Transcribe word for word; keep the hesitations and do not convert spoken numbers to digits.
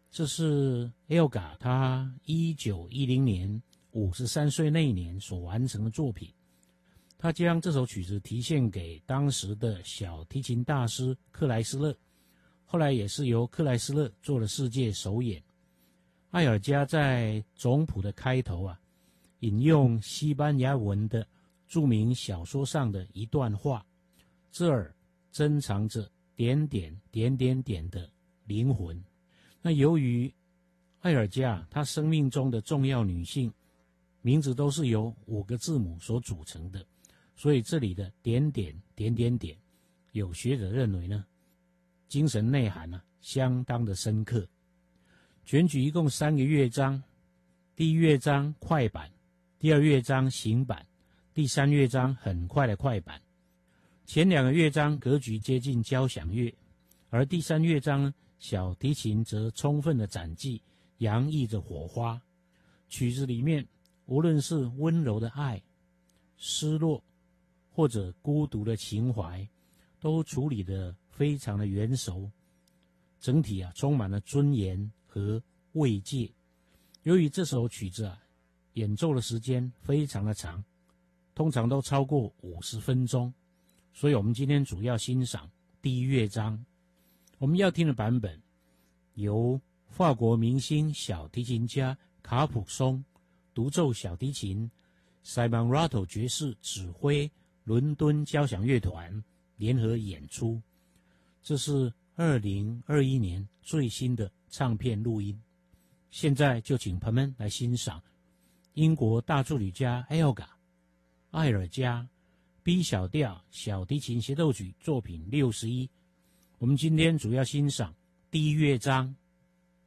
这是 Elgar 他一九一零年五十三岁那一年所完成的作品。他将这首曲子题献给当时的小提琴大师克莱斯勒，后来也是由克莱斯勒做了世界首演。艾尔加在总谱的开头啊，引用西班牙文的著名小说上的一段话：这儿珍藏着点点点点点的灵魂。那由于艾尔加她生命中的重要女性名字都是由五个字母所组成的，所以这里的点点点点点，有学者认为呢，精神内涵呢、啊、相当的深刻。全曲一共三个乐章，第一乐章快板，第二乐章行板，第三乐章很快的快板。前两个乐章格局接近交响乐，而第三乐章呢，小提琴则充分的展现洋溢着火花。曲子里面无论是温柔的爱、失落或者孤独的情怀，都处理得非常的圆熟，整体啊充满了尊严和慰藉。由于这首曲子啊演奏的时间非常的长，通常都超过五十分钟，所以我们今天主要欣赏第一乐章。我们要听的版本由法国明星小提琴家卡普松独奏小提琴， Simon Rattle 爵士指挥，伦敦交响乐团联合演出。这是二零二一年最新的唱片录音。现在就请朋友们来欣赏英国大作曲家 Elgar 艾尔加 B 小调小提琴协奏曲作品六十一。我们今天主要欣赏第一乐章。